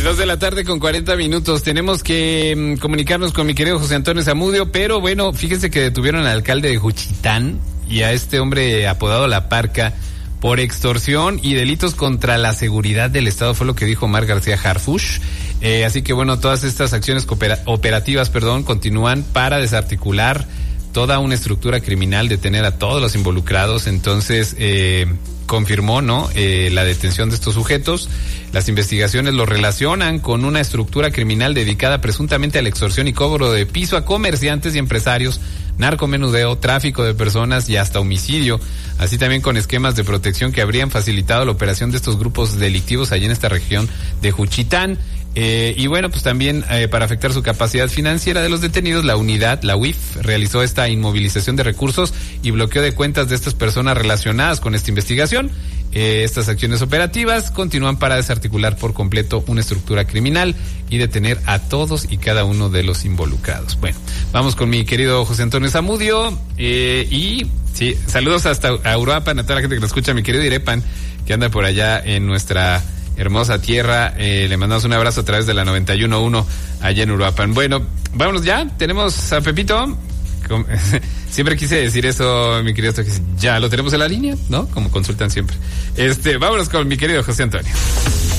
2 de la tarde con 40 minutos. Tenemos que comunicarnos con mi querido José Antonio Zamudio, pero bueno, fíjense que detuvieron al alcalde de Juchitán y a este hombre apodado La Parca por extorsión y delitos contra la seguridad del Estado, fue lo que dijo Omar García Harfuch. Así que bueno, todas estas acciones operativas, continúan para desarticular toda una estructura criminal, detener a todos los involucrados. Entonces, confirmó, ¿no?, la detención de estos sujetos. Las investigaciones lo relacionan con una estructura criminal dedicada presuntamente a la extorsión y cobro de piso a comerciantes y empresarios, narcomenudeo, tráfico de personas y hasta homicidio, así también con esquemas de protección que habrían facilitado la operación de estos grupos delictivos allí en esta región de Juchitán. Y bueno, pues también para afectar su capacidad financiera de los detenidos, la unidad, la UIF, realizó esta inmovilización de recursos y bloqueo de cuentas de estas personas relacionadas con esta investigación. Estas acciones operativas continúan para desarticular por completo una estructura criminal y detener a todos y cada uno de los involucrados. Bueno, vamos con mi querido José Antonio Zamudio, y sí, saludos hasta a Uruapan, a toda la gente que nos escucha, mi querido Irepan, que anda por allá en nuestra hermosa tierra. Le mandamos un abrazo a través de la 91.1 allá en Uruapan. Bueno, vámonos ya, tenemos a Pepito. Siempre quise decir eso, mi querido, ya lo tenemos en la línea, ¿no? Como consultan siempre. Vámonos con mi querido José Antonio.